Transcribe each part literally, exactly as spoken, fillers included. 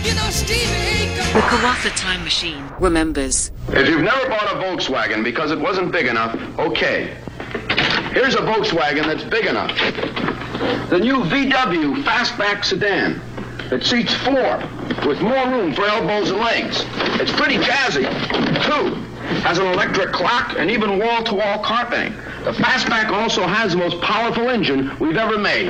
You know, Stevie. The Karatha Time Machine remembers. If you've never bought a Volkswagen because it wasn't big enough, okay. Here's a Volkswagen that's big enough. The new V W Fastback sedan. It seats four with more room for elbows and legs. It's pretty jazzy, too. Has an electric clock and even wall-to-wall carpeting. The Fastback also has the most powerful engine we've ever made.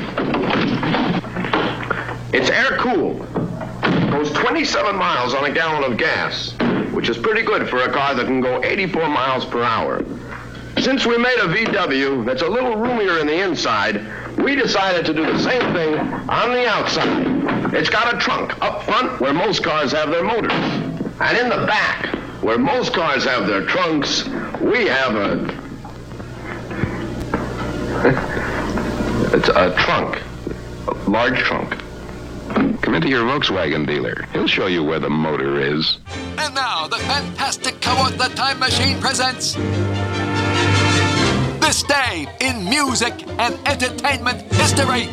It's air-cooled. Goes twenty-seven miles on a gallon of gas, which is pretty good for a car that can go eighty-four miles per hour. Since we made a V W that's a little roomier in the inside, we decided to do the same thing on the outside. It's got a trunk up front where most cars have their motors. And in the back, where most cars have their trunks, we have a... it's a trunk. A large trunk. Come into your Volkswagen dealer. He'll show you where the motor is. And now, the fantastic Karatha Time Machine presents This Day in Music and Entertainment History.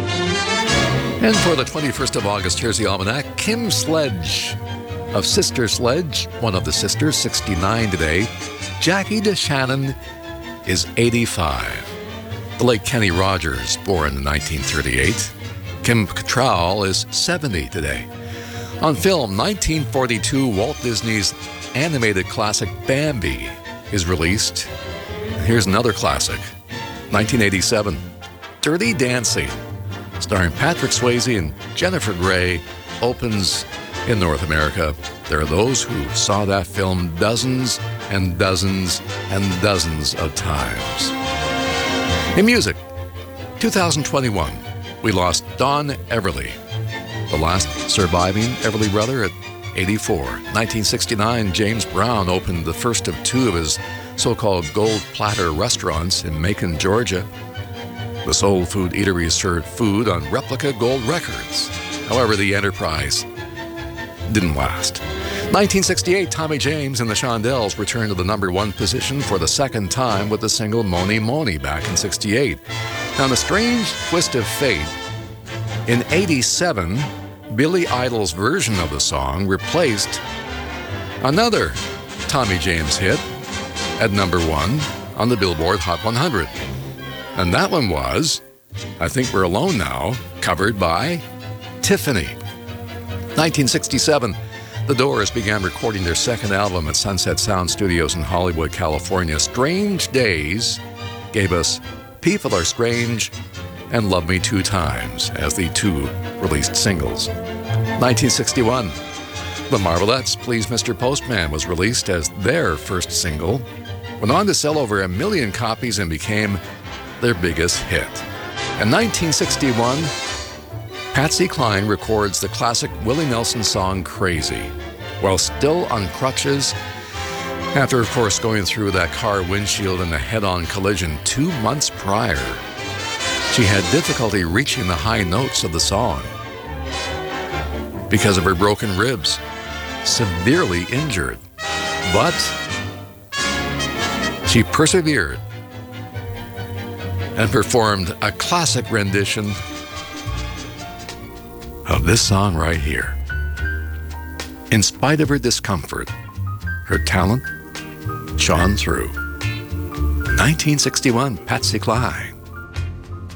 And for the twenty-first of August, here's the almanac. Kim Sledge of Sister Sledge, one of the sisters, sixty-nine today. Jackie DeShannon is eighty-five. The late Kenny Rogers, born in nineteen thirty-eight. Kim Cattrall is seventy today. On film, nineteen forty-two, Walt Disney's animated classic Bambi is released. Here's another classic, nineteen eighty-seven, Dirty Dancing, starring Patrick Swayze and Jennifer Grey, opens in North America. There are those who saw that film dozens and dozens and dozens of times. In music, two thousand twenty-one, we lost Don Everly, the last surviving Everly brother at eighty-four. nineteen sixty-nine, James Brown opened the first of two of his so-called gold platter restaurants in Macon, Georgia. The soul food eatery served food on replica gold records. However, the enterprise didn't last. nineteen sixty-eight, Tommy James and the Shondells returned to the number one position for the second time with the single Mony Mony back in sixty-eight. Now, in a strange twist of fate, in eighty-seven, Billy Idol's version of the song replaced another Tommy James hit at number one on the Billboard Hot one hundred. And that one was I Think We're Alone Now, covered by Tiffany. nineteen sixty-seven, The Doors began recording their second album at Sunset Sound Studios in Hollywood, California. Strange Days gave us People Are Strange and Love Me Two Times as the two released singles. nineteen sixty-one, The Marvelettes' Please Mister Postman was released as their first single, went on to sell over a million copies and became their biggest hit. In nineteen sixty-one, Patsy Cline records the classic Willie Nelson song Crazy, while still on crutches, after, of course, going through that car windshield in a head-on collision two months prior. She had difficulty reaching the high notes of the song because of her broken ribs, severely injured. But she persevered and performed a classic rendition of this song right here. In spite of her discomfort, her talent shone through. nineteen sixty-one, Patsy Cline.